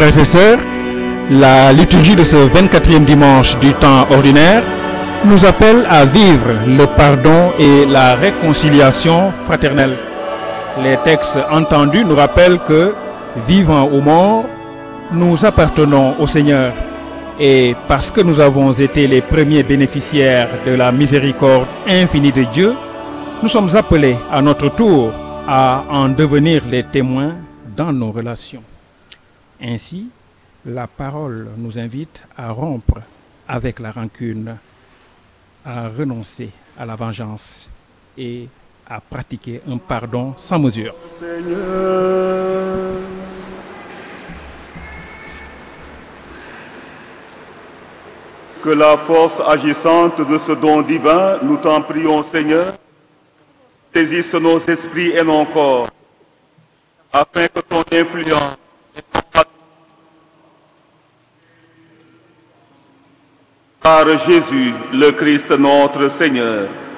frères et sœurs, la liturgie de ce 24e dimanche du temps ordinaire nous appelle à vivre le pardon et la réconciliation fraternelle. Les textes entendus nous rappellent que, vivants ou morts, nous appartenons au Seigneur. Et parce que nous avons été les premiers bénéficiaires de la miséricorde infinie de Dieu, nous sommes appelés à notre tour à en devenir les témoins dans nos relations. Ainsi, la parole nous invite à rompre avec la rancune, à renoncer à la vengeance et à pratiquer un pardon sans mesure. Seigneur, que la force agissante de ce don divin, nous t'en prions, Seigneur, saisisse nos esprits et nos corps, afin que ton influence par Jésus, le Christ notre Seigneur,